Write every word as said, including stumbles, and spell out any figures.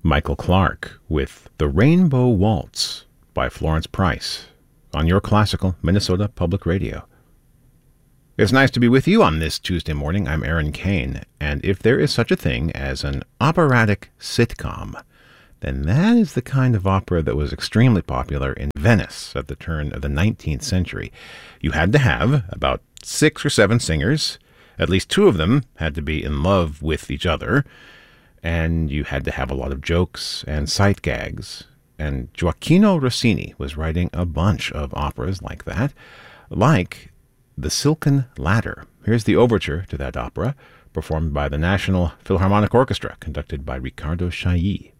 Michael Clarke with The Rainbow Waltz by Florence Price on your classical Minnesota Public Radio. It's nice to be with you on this Tuesday morning. I'm Aaron Kane, and if there is such a thing as an operatic sitcom, then that is the kind of opera that was extremely popular in Venice at the turn of the nineteenth century. You had to have about six or seven singers. At least two of them had to be in love with each other, and you had to have a lot of jokes and sight gags. And Gioacchino Rossini was writing a bunch of operas like that, like The Silken Ladder. Here's the overture to that opera, performed by the National Philharmonic Orchestra, conducted by Riccardo Chailly.